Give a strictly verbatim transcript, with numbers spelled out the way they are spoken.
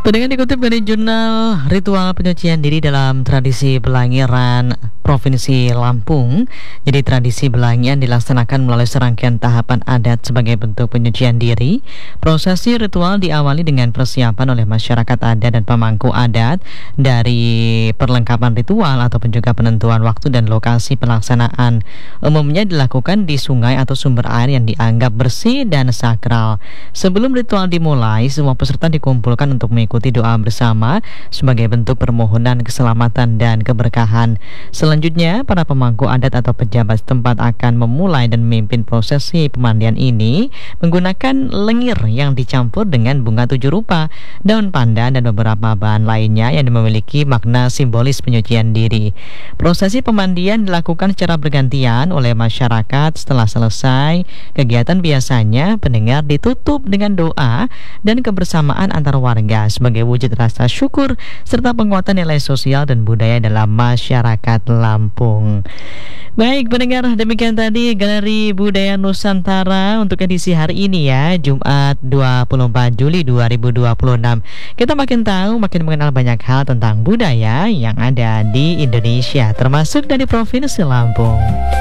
Dengan dikutip dari jurnal Ritual Penyucian Diri dalam Tradisi Belangiran Provinsi Lampung. Jadi tradisi belangian dilaksanakan melalui serangkaian tahapan adat sebagai bentuk penyucian diri. Prosesi ritual diawali dengan persiapan oleh masyarakat adat dan pemangku adat, dari perlengkapan ritual ataupun juga penentuan waktu dan lokasi pelaksanaan. Umumnya dilakukan di sungai atau sumber air yang dianggap bersih dan sakral. Sebelum ritual dimulai, semua peserta dikumpulkan untuk mengikuti doa bersama sebagai bentuk permohonan keselamatan dan keberkahan. Selanjutnya, para pemangku adat atau pejabat setempat akan memulai dan memimpin prosesi pemandian ini menggunakan lengir yang dicampur dengan bunga tujuh rupa, daun pandan, dan beberapa bahan lainnya yang memiliki makna simbolis penyucian diri. Prosesi pemandian dilakukan secara bergantian oleh masyarakat. Setelah selesai kegiatan, biasanya pendengar ditutup dengan doa dan kebersamaan antar warga sebagai wujud rasa syukur serta penguatan nilai sosial dan budaya dalam masyarakat Lampung. Baik pendengar, demikian tadi Galeri Budaya Nusantara untuk edisi hari ini ya, Jumat dua puluh empat Juli dua ribu dua puluh enam. Kita makin tahu, makin mengenal banyak hal tentang budaya yang ada di Indonesia, termasuk dari Provinsi Lampung.